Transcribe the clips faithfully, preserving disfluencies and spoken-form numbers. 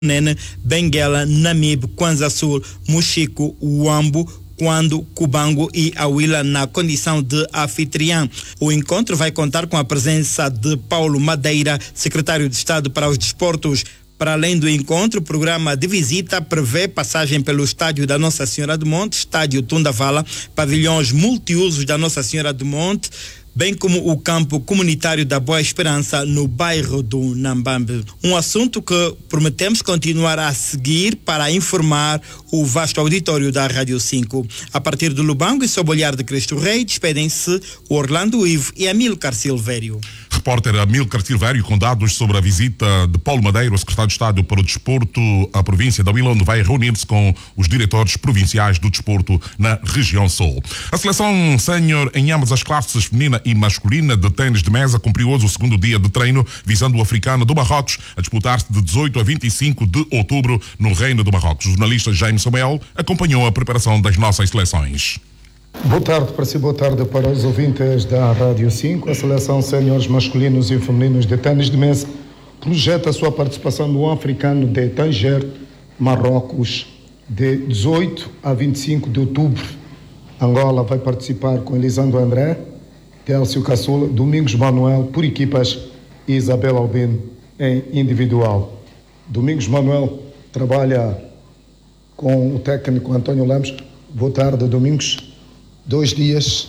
Nene, Benguela, Namibe, Kwanza Sul, Muxico, Uambo, Quando, Cubango e Awila na condição de anfitriã. O encontro vai contar com a presença de Paulo Madeira, secretário de Estado para os Desportos. Para além do encontro, o programa de visita prevê passagem pelo estádio da Nossa Senhora do Monte, estádio Tundavala, pavilhões multiusos da Nossa Senhora do Monte, bem como o campo comunitário da Boa Esperança no bairro do Nambambe. Um assunto que prometemos continuar a seguir para informar o vasto auditório da Rádio cinco. A partir do Lubango e sob o olhar de Cristo Rei, despedem-se Orlando Ivo e Amílcar Silvério. Repórter Amílcar Silvério com dados sobre a visita de Paulo Madeira, o secretário de Estado para o Desporto à província da Huila, onde vai reunir-se com os diretores provinciais do desporto na região sul. A seleção sénior em ambas as classes, feminina e masculina, de ténis de mesa, cumpriu hoje o segundo dia de treino visando o africano do Marrocos, a disputar-se de dezoito a vinte e cinco de outubro no Reino do Marrocos. O jornalista Jaime Samuel acompanhou a preparação das nossas seleções. Boa tarde para si, boa tarde para os ouvintes da Rádio cinco. A seleção séniores masculinos e femininos de ténis de mesa projeta a sua participação no africano de Tanger, Marrocos, de dezoito a vinte e cinco de outubro. Angola vai participar com Elisandro André, Télcio Caçula, Domingos Manuel por equipas e Isabel Albino em individual. Domingos Manuel trabalha com o técnico António Lemos. Boa tarde, Domingos. Dois dias,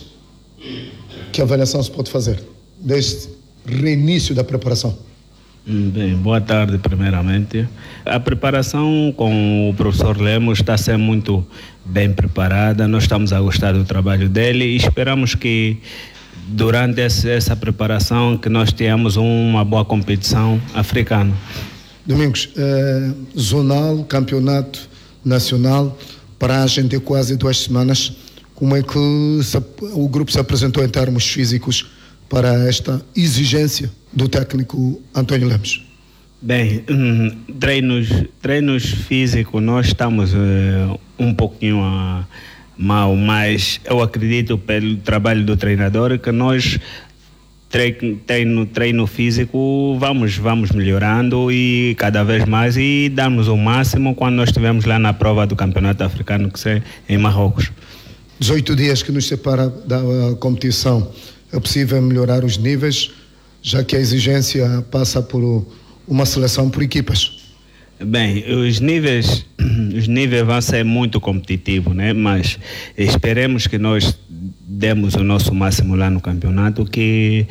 que avaliação se pode fazer desde reinício da preparação? Bem, boa tarde primeiramente. A preparação com o professor Lemos está sendo muito bem preparada, nós estamos a gostar do trabalho dele e esperamos que durante essa preparação que nós tenhamos uma boa competição africana. Domingos, eh, zonal, campeonato nacional, paragem de quase duas semanas. Como é que se, o grupo se apresentou em termos físicos para esta exigência do técnico António Lemos? Bem, treinos, treinos físicos nós estamos uh, um pouquinho uh, mal, mas eu acredito pelo trabalho do treinador que nós treino, treino, treino físico vamos, vamos melhorando e cada vez mais e damos o máximo quando nós estivermos lá na prova do Campeonato Africano que é em Marrocos. dezoito dias que nos separa da competição, é possível melhorar os níveis, já que a exigência passa por uma seleção por equipas? Bem, os níveis, os níveis vão ser muito competitivos, né? Mas esperemos que nós demos o nosso máximo lá no campeonato, que,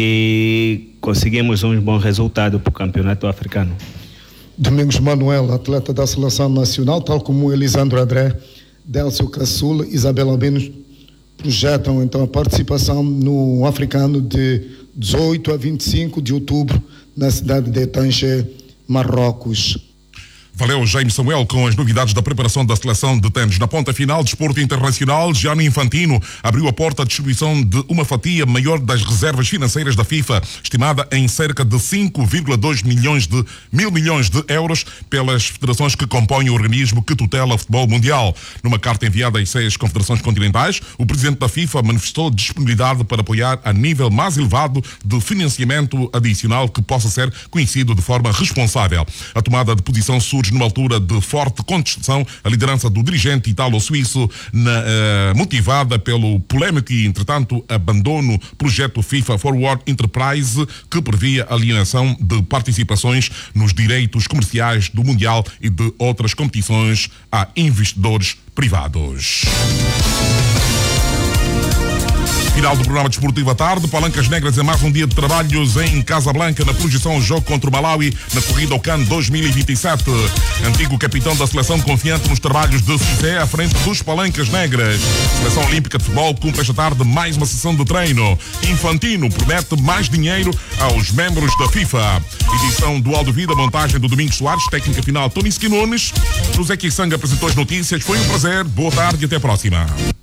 que conseguimos um bom resultado para o campeonato africano. Domingos Manuel, atleta da seleção nacional, tal como Elisandro André, Délcio Caçula, Isabel Albino, projetam então a participação no africano de dezoito a vinte e cinco de outubro na cidade de Tanger, Marrocos. Valeu, Jaime Samuel, com as novidades da preparação da seleção de ténis. Na ponta final, desporto internacional, Gianni Infantino abriu a porta à distribuição de uma fatia maior das reservas financeiras da FIFA, estimada em cerca de cinco vírgula dois milhões de mil milhões de euros pelas federações que compõem o organismo que tutela o futebol mundial. Numa carta enviada às seis confederações continentais, o presidente da FIFA manifestou disponibilidade para apoiar a nível mais elevado de financiamento adicional que possa ser conhecido de forma responsável. A tomada de posição surge numa altura de forte contestação à liderança do dirigente italo-suíço, na, uh, motivada pelo polémico e, entretanto, abandono projeto FIFA Forward Enterprise, que previa a alienação de participações nos direitos comerciais do Mundial e de outras competições a investidores privados. Final do programa desportivo à tarde. Palancas Negras em mais um dia de trabalhos em Casablanca na projeção ao jogo contra o Malawi na corrida ao CAN dois mil e vinte e sete. Antigo capitão da seleção confiante nos trabalhos de Cissé à frente dos Palancas Negras. Seleção Olímpica de Futebol cumpre esta tarde mais uma sessão de treino. Infantino promete mais dinheiro aos membros da FIFA. Edição do Aldo Vida, montagem do Domingos Soares, técnica final Tony Skinones. José Quissanga apresentou as notícias. Foi um prazer, boa tarde e até a próxima.